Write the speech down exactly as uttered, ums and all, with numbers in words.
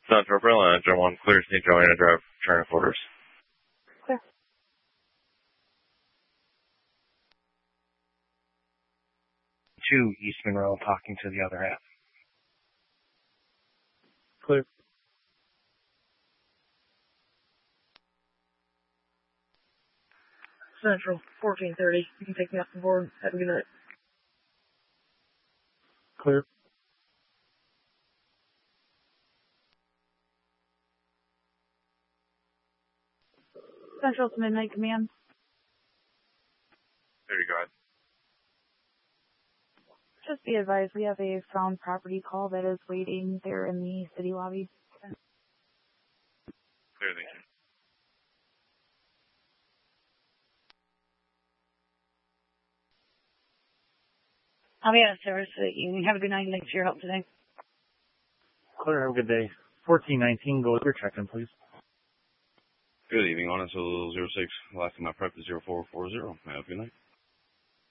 Central Berlin, Engine one, clear Saint Joanna Drive, return quarters. Clear. Two East Monroe talking to the other half. Clear. Central, fourteen thirty. You can take me off the board. Have a good night. Clear. Central to Midnight Command. There you go. Just be advised, we have a found property call that is waiting there in the city lobby. Clear, thank you. I'll be out of service for the evening. Have a good night. Thanks for your help today. Clear. Have a good day. fourteen nineteen, go with your check-in, please. Good evening, on S O zero six. Last time I prepped is zero four four zero. Have a good night.